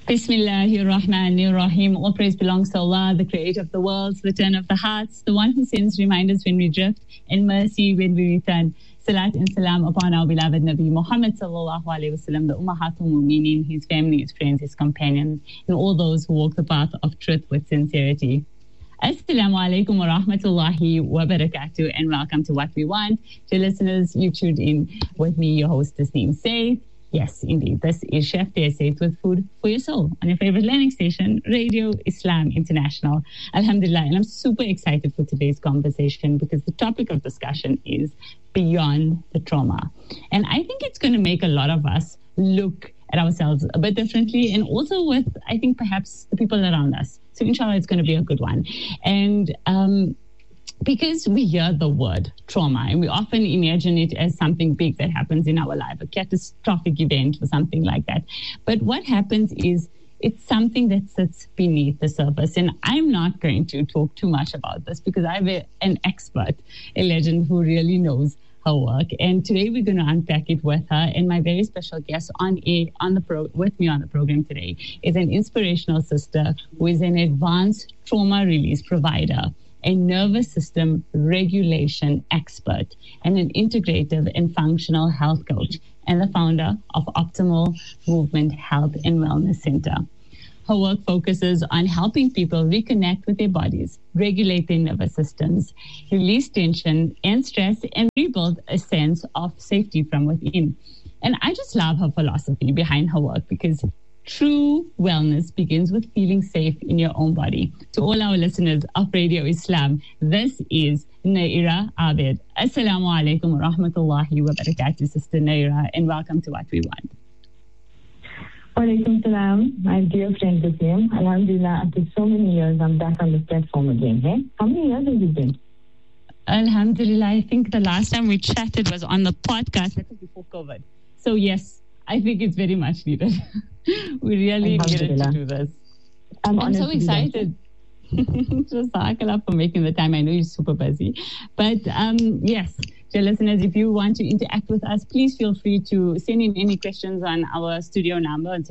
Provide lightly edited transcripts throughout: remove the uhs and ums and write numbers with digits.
Bismillahir Rahmanir Rahim. All praise belongs to Allah, the creator of the worlds, the turner of the hearts, the one who sends reminders when we drift, and mercy when we return. Salat and salam upon our beloved Nabi Muhammad sallallahu alaihi wasallam, the Ummahatul Mu'minin, his family, his friends, his companions, and all those who walk the path of truth with sincerity. Assalamu alaikum wa rahmatullahi wa barakatuh, and welcome to What We Want. Dear listeners, you tuned in with me, your host, Tasneem Saif. Yes, indeed, this is Chef Dear Saif with Food for Your Soul on your favorite learning station, Radio Islam International. Alhamdulillah, and I'm super excited for today's conversation because the topic of discussion is beyond the trauma. And I think it's going to make a lot of us look at ourselves a bit differently, and also with, I think, perhaps the people around us. So inshallah, it's going to be a good one. And because we hear the word trauma and we often imagine it as something big that happens in our life, a catastrophic event or something like that. But what happens is it's something that sits beneath the surface. And I'm not going to talk too much about this because I have an expert, a legend who really knows her work. And today we're going to unpack it with her. And my very special guest with me on the program today is an inspirational sister who is an advanced trauma release provider, a nervous system regulation expert, and an integrative and functional health coach, and the founder of Optimal Movement Health and Wellness Center. Her work focuses on helping people reconnect with their bodies, regulate their nervous systems, release tension and stress, and rebuild a sense of safety from within. And I just love her philosophy behind her work because true wellness begins with feeling safe in your own body. To all our listeners of Radio Islam, this is Naira Abed. Assalamu alaikum wa rahmatullahi wa barakatuh, Sister Naira, and welcome to What We Want. Wa alaikum salam, my dear friend Tasneem. Alhamdulillah, after so many years, I'm back on this platform again. Hey? How many years have you been? Alhamdulillah, I think the last time we chatted was on the podcast. That was before COVID. So yes, I think it's very much needed. We really needed to do this. I'm so excited. Jazakallah for making the time. I know you're super busy. But yes, dear listeners, if you want to interact with us, please feel free to send in any questions on our studio number on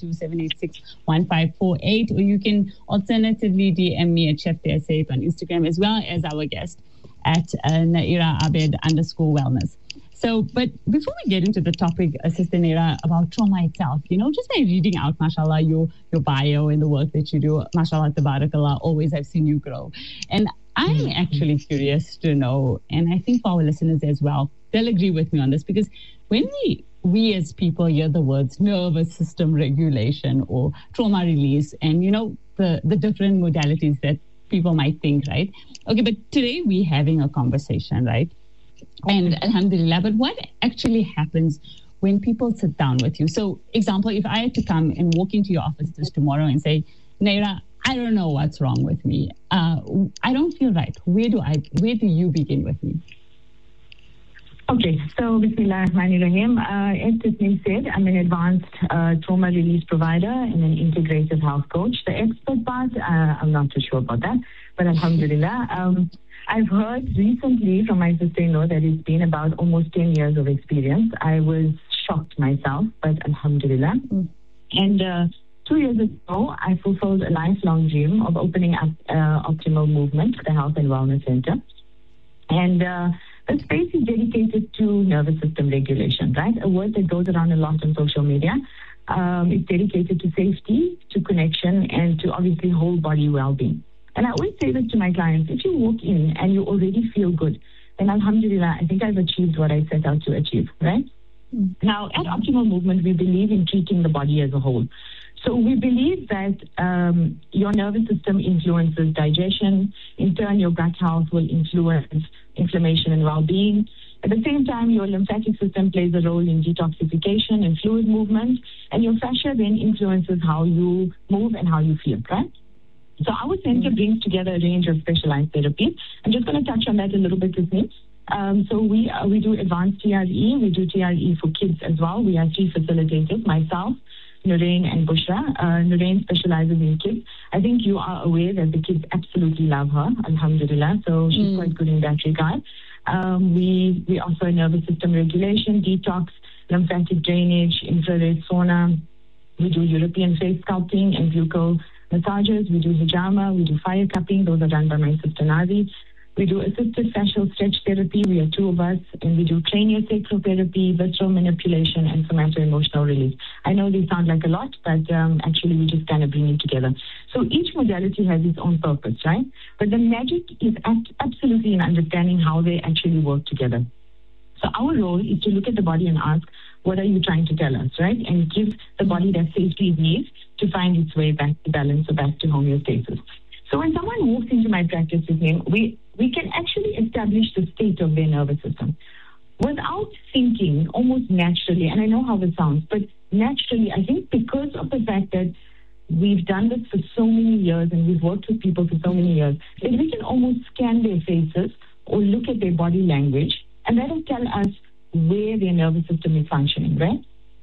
072-786-1548, or you can alternatively DM me at Chef Dear Saif on Instagram, as well as our guest at Naira Abed _wellness. So, but before we get into the topic, Sister Naira, about trauma itself, just by reading out, mashallah, your bio and the work that you do, mashallah, tabarakallah, always I've seen you grow. And I'm actually curious to know, and I think for our listeners as well, they'll agree with me on this, because when we as people hear the words nervous system regulation or trauma release and, the different modalities that people might think, right? Okay, but today we're having a conversation, right? And alhamdulillah, but what actually happens when people sit down with you? So, example, if I had to come and walk into your offices tomorrow and say, Naira, I don't know what's wrong with me. I don't feel right. Where do you begin with me? Okay, so Bismillah ar-Rahman ar-Rahim. As Tasneem said, I'm an advanced trauma release provider and an integrative health coach. The expert part, I'm not too sure about that, but alhamdulillah. I've heard recently from my sister-in-law that it's been about almost 10 years of experience. I was shocked myself, but alhamdulillah. And 2 years ago, I fulfilled a lifelong dream of opening up Optimal Movement, the Health and Wellness Center. And the space is dedicated to nervous system regulation, right? A word that goes around a lot on social media. It's dedicated to safety, to connection, and to obviously whole body well-being. And I always say this to my clients, if you walk in and you already feel good, then alhamdulillah, I think I've achieved what I set out to achieve, right? Now, at Optimal Movement, we believe in treating the body as a whole. So we believe that your nervous system influences digestion. In turn, your gut health will influence inflammation and well-being. At the same time, your lymphatic system plays a role in detoxification and fluid movement. And your fascia then influences how you move and how you feel, right? So our center brings together a range of specialized therapies. I'm just going to touch on that a little bit with me. So we do advanced TRE. We do TRE for kids as well. We are 3 facilitators, myself, Nurain and Bushra. Nurain specializes in kids. I think you are aware that the kids absolutely love her, alhamdulillah. So she's quite good in that regard. We offer nervous system regulation, detox, lymphatic drainage, infrared sauna, We do European face sculpting and buccal massages. We do hijama. We do fire cupping. Those are done by my sister Nazi. We do assisted fascial stretch therapy. We are 2 of us. And we do craniosacral therapy, visceral manipulation, and somato-emotional release. I know they sound like a lot, but actually we just kind of bring it together. So each modality has its own purpose, right? But the magic is absolutely in understanding how they actually work together. So our role is to look at the body and ask, what are you trying to tell us, right? And give the body that safety it needs to find its way back to balance or back to homeostasis. So when someone walks into my practice with me, we can actually establish the state of their nervous system without thinking, almost naturally. And I know how this sounds, but naturally, I think because of the fact that we've done this for so many years and we've worked with people for so many years, that we can almost scan their faces or look at their body language, and that'll tell us where their nervous system is functioning, right?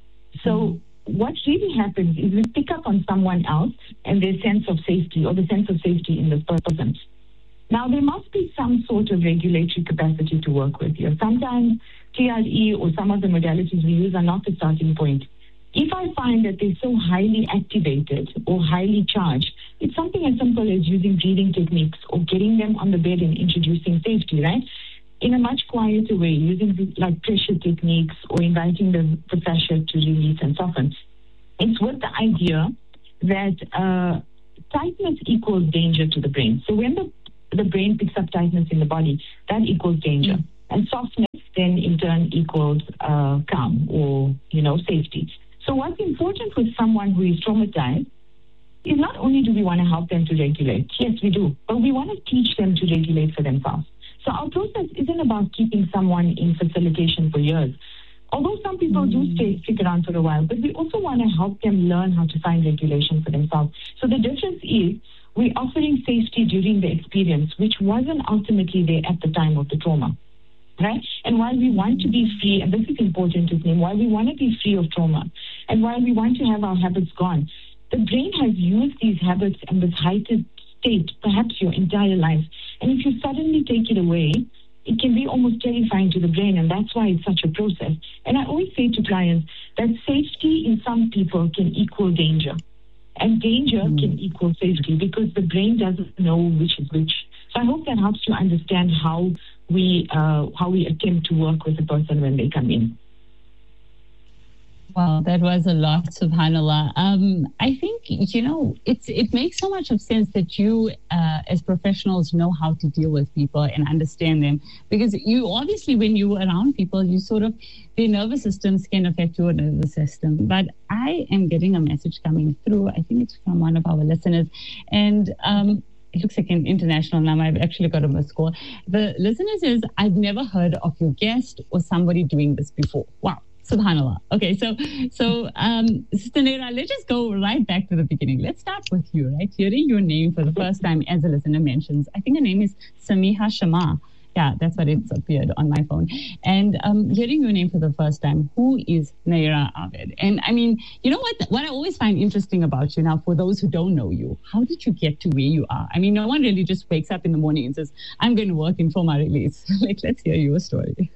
So what really happens is we pick up on someone else and their sense of safety or the sense of safety in this person. Now, there must be some sort of regulatory capacity to work with here. Sometimes TRE or some of the modalities we use are not the starting point. If I find that they're so highly activated or highly charged, it's something as simple as using breathing techniques or getting them on the bed and introducing safety, right? In a much quieter way, using like pressure techniques or inviting the fascia to release and soften. It's with the idea that tightness equals danger to the brain. So when the brain picks up tightness in the body, that equals danger. And softness then in turn equals calm or, safety. So what's important with someone who is traumatized is not only do we want to help them to regulate, yes, we do, but we want to teach them to regulate for themselves. So our process isn't about keeping someone in facilitation for years. Although some people do stick around for a while, but we also want to help them learn how to find regulation for themselves. So the difference is we're offering safety during the experience, which wasn't ultimately there at the time of the trauma, right? And while we want to be free, and this is important to name, while we want to be free of trauma, and while we want to have our habits gone, the brain has used these habits and this heightened state, perhaps your entire life. And if you suddenly take it away, it can be almost terrifying to the brain, and that's why it's such a process. And I always say to clients that safety in some people can equal danger. And danger can equal safety because the brain doesn't know which is which. So I hope that helps you understand how we attempt to work with a person when they come in. Wow, that was a lot, subhanAllah. I think, it makes so much of sense that you as professionals know how to deal with people and understand them. Because you obviously, when you're around people, you sort of, their nervous systems can affect your nervous system. But I am getting a message coming through. I think it's from one of our listeners. And it looks like an international number. I've actually got a missed call. The listener says, I've never heard of your guest or somebody doing this before. Wow. SubhanAllah. Okay, so Sister Naira, let's just go right back to the beginning. Let's start with you, right? Hearing your name for the first time, as a listener mentions, I think her name is Samiha Shama. Yeah, that's what it's appeared on my phone. And hearing your name for the first time, who is Naira Abed? And I mean, you know what I always find interesting about you now, for those who don't know you, how did you get to where you are? I mean, no one really just wakes up in the morning and says, I'm going to work in trauma release. Let's hear your story.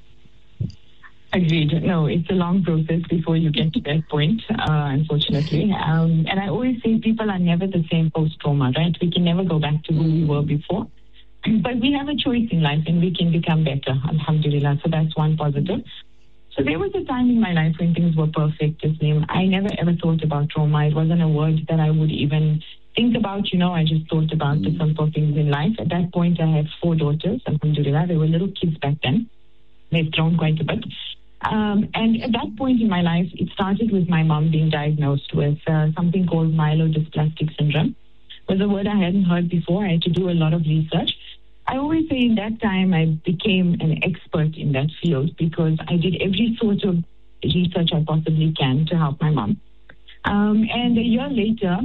Agreed. No, it's a long process before you get to that point, unfortunately. And I always say people are never the same post-trauma, right? We can never go back to who we were before. But we have a choice in life and we can become better, alhamdulillah. So that's one positive. So there was a time in my life when things were perfect, Tasneem. I never ever thought about trauma. It wasn't a word that I would even think about, I just thought about the simple things in life. At that point, I had 4 daughters, alhamdulillah. They were little kids back then. They've grown quite a bit. And at that point in my life, it started with my mom being diagnosed with something called myelodysplastic syndrome. It was a word I hadn't heard before. I had to do a lot of research. I always say in that time I became an expert in that field because I did every sort of research I possibly can to help my mom. And a year later,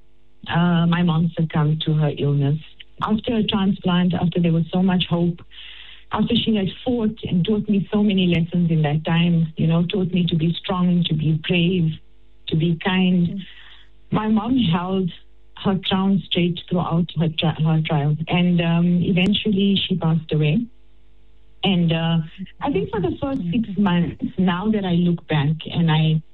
my mom succumbed to her illness. After a transplant, after there was so much hope, after she had fought and taught me so many lessons in that time, taught me to be strong, to be brave, to be kind. My mom held her crown straight throughout her trial. And eventually she passed away. And I think for the first 6 months, now that I look back and I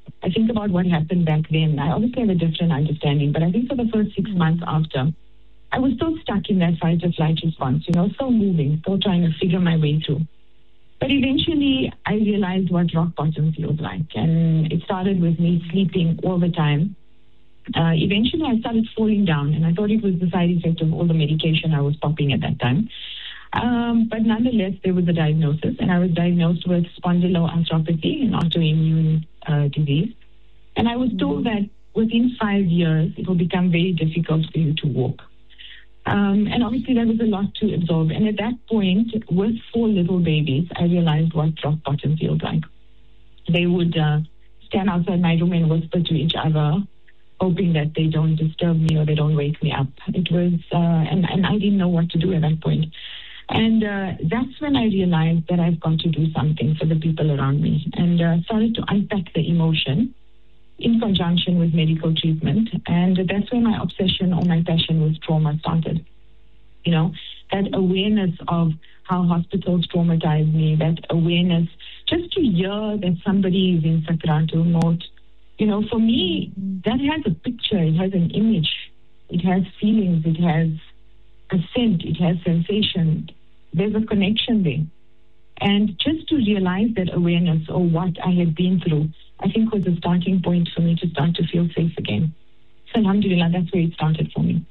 I think about what happened back then. I obviously have a different understanding, but I think for the first 6 months after, I was still stuck in that fight or flight response, still moving, still trying to figure my way through. But eventually, I realized what rock bottom feels like. And it started with me sleeping all the time. Eventually, I started falling down, and I thought it was the side effect of all the medication I was popping at that time. But nonetheless, there was a diagnosis, and I was diagnosed with spondyloarthropathy, an autoimmune disease. And I was told that within 5 years, it will become very difficult for you to walk. And obviously, there was a lot to absorb. And at that point, with 4 little babies, I realized what rock bottom feels like. They would stand outside my room and whisper to each other, hoping that they don't disturb me or they don't wake me up. It was, and I didn't know what to do at that point. And that's when I realized that I've got to do something for the people around me, and started to unpack the emotion in conjunction with medical treatment. And that's when my obsession or my passion with trauma started. That awareness of how hospitals traumatize me, that awareness, just to hear that somebody is in Sakratul Maut, for me, that has a picture, it has an image, it has feelings, it has a scent, it has sensation. There's a connection there. And just to realize that awareness or what I had been through, I think was a starting point for me to start to feel safe again. So alhamdulillah, that's where it started for me.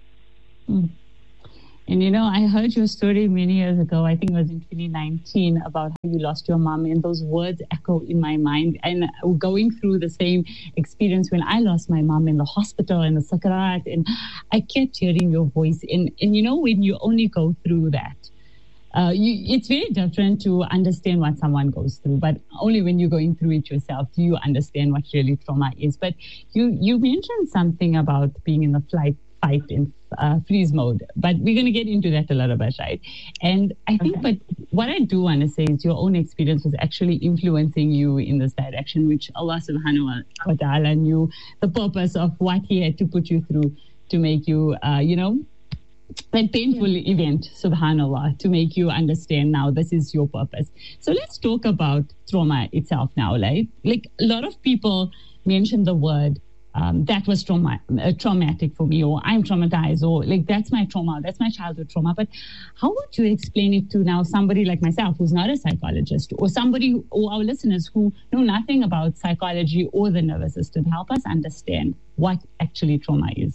And I heard your story many years ago, I think it was in 2019, about how you lost your mom, and those words echo in my mind. And going through the same experience when I lost my mom in the hospital and the sakarat, and I kept hearing your voice. And when you only go through that, it's very different to understand what someone goes through, but only when you're going through it yourself do you understand what really trauma is. But you mentioned something about being in the fight and freeze mode, but we're going to get into that a little bit, right? And I think, but what I do want to say is your own experience was actually influencing you in this direction, which Allah subhanahu wa ta'ala knew the purpose of what He had to put you through to make you, that painful event, subhanAllah, to make you understand now this is your purpose. So let's talk about trauma itself now, right? Like a lot of people mention the word, that was traumatic for me, or I'm traumatized, or like that's my trauma, that's my childhood trauma. But how would you explain it to now somebody like myself who's not a psychologist, or somebody, or our listeners who know nothing about psychology or the nervous system? Help us understand what actually trauma is.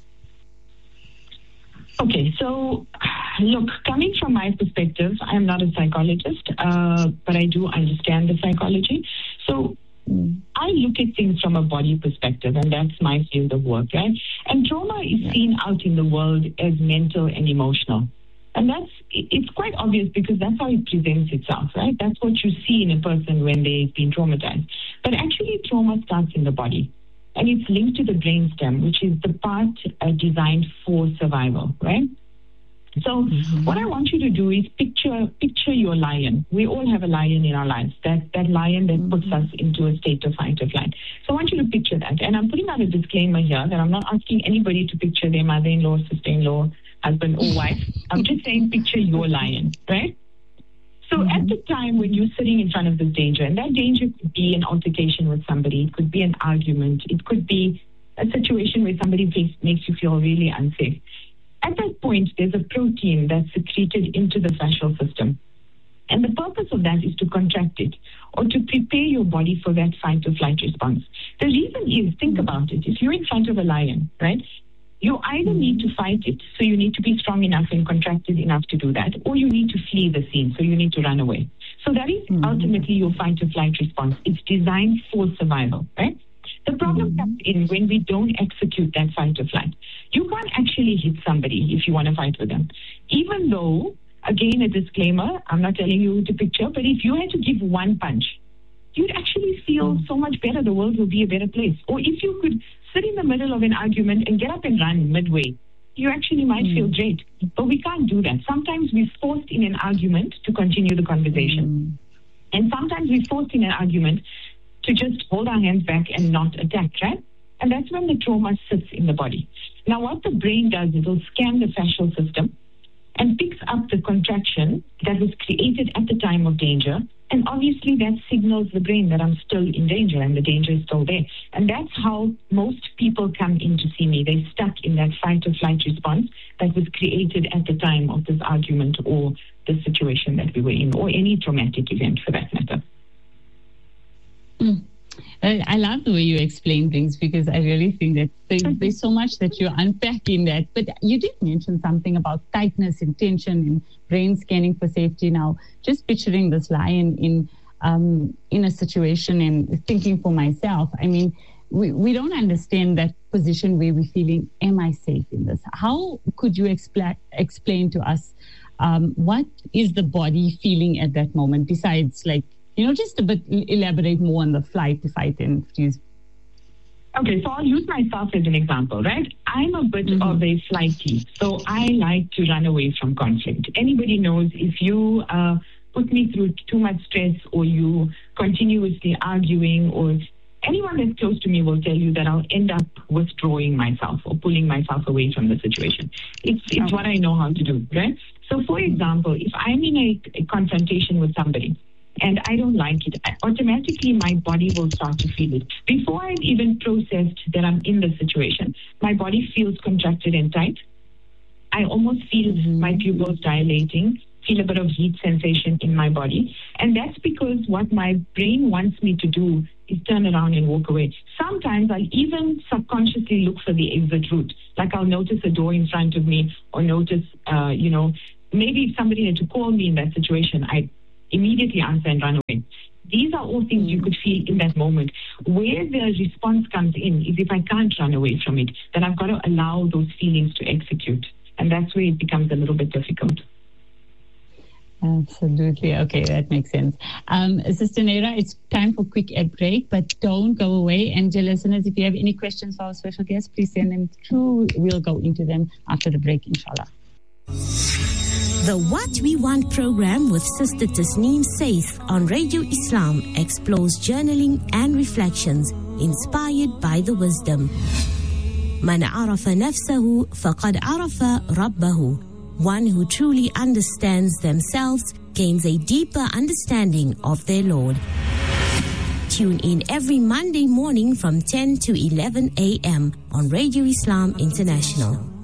Okay, so look, coming from my perspective, I'm not a psychologist, but I do understand the psychology. So I look at things from a body perspective, and that's my field of work, right? And trauma is seen out in the world as mental and emotional. And it's quite obvious because that's how it presents itself, right? That's what you see in a person when they've been traumatized. But actually, trauma starts in the body. And it's linked to the brainstem, which is the part designed for survival, right? So what I want you to do is picture your lion. We all have a lion in our lives, that lion that puts us into a state of fight or flight. So I want you to picture that. And I'm putting out a disclaimer here that I'm not asking anybody to picture their mother-in-law, sister-in-law, husband or wife. I'm just saying picture your lion, right? So at the time when you're sitting in front of this danger, and that danger could be an altercation with somebody, it could be an argument, it could be a situation where somebody makes you feel really unsafe. At that point, there's a protein that's secreted into the fascial system. And the purpose of that is to contract it or to prepare your body for that fight or flight response. The reason is, think about it, if you're in front of a lion, right? You either need to fight it, so you need to be strong enough and contracted enough to do that, or you need to flee the scene, so you need to run away. So that is ultimately your fight or flight response. It's designed for survival, right? The problem comes in when we don't execute that fight or flight. You can't actually hit somebody if you want to fight with them. Even though, again, a disclaimer, I'm not telling you to picture, but if you had to give one punch, you'd actually feel so much better. The world will be a better place. Or if you could sit in the middle of an argument and get up and run midway, you actually might feel great. But we can't do that. Sometimes we're forced in an argument to continue the conversation. And sometimes we're forced in an argument to just hold our hands back and not attack, right? And that's when the trauma sits in the body. Now, what the brain does, it'll scan the fascial system, and picks up the contraction that was created at the time of danger. And obviously that signals the brain that I'm still in danger and the danger is still there. And that's how most people come in to see me. They're stuck in that fight or flight response that was created at the time of this argument or the situation that we were in, or any traumatic event for that matter. I love the way you explain things, because I really think that there's so much that you unpack in that. But you did mention something about tightness and tension and brain scanning for safety. Now, just picturing this lion in a situation and thinking for myself, I mean, we don't understand that position where we're feeling, am I safe in this? How could you explain to us what is the body feeling at that moment, besides just a bit, elaborate more on the flight, fight, and freeze. Okay, so I'll use myself as an example, right? I'm a bit of a flighty, so I like to run away from conflict. Anybody knows if you put me through too much stress, or you continuously arguing, or anyone that's close to me will tell you that I'll end up withdrawing myself or pulling myself away from the situation. It's what I know how to do, right? So for example, if I'm in a confrontation with somebody, and I don't like it, automatically my body will start to feel it. Before I've even processed that I'm in the situation, my body feels contracted and tight. I almost feel my pupils dilating, feel a bit of heat sensation in my body. And that's because what my brain wants me to do is turn around and walk away. Sometimes I'll even subconsciously look for the exit route. Like I'll notice a door in front of me, or notice, maybe if somebody had to call me in that situation, I immediately answer and run away. These are all things you could feel in that moment. Where the response comes in is if I can't run away from it, then I've got to allow those feelings to execute. And that's where it becomes a little bit difficult. Absolutely. Okay, that makes sense. Sister Naira, it's time for a quick ad break, but don't go away. And dear listeners, if you have any questions for our special guest, please send them through. We'll go into them after the break, inshallah. The What We Want program with Sister Tasneem Saith on Radio Islam explores journaling and reflections inspired by the wisdom. Man arafa nafsahu faqad arafa rabbahu. One who truly understands themselves gains a deeper understanding of their Lord. Tune in every Monday morning from 10 to 11 a.m. on Radio Islam International.